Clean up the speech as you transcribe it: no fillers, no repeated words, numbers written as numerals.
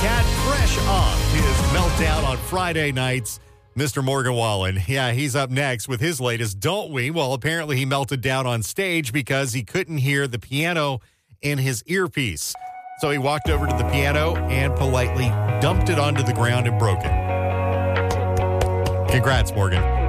cat fresh off his meltdown on Friday nights. Mr. Morgan Wallen. Yeah, he's up next with his latest, Don't We? Well, apparently he melted down on stage because he couldn't hear the piano in his earpiece. So he walked over to the piano and politely dumped it onto the ground and broke it. Congrats, Morgan.